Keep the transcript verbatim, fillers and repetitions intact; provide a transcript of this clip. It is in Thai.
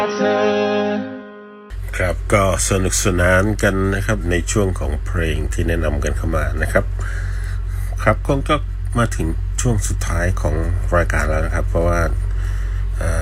ครับก็สนุกสนานกันนะครับในช่วงของเพลงที่แนะนำกันเข้ามานะครับครับก็ก็มาถึงช่วงสุดท้ายของรายการแล้วนะครับเพราะว่า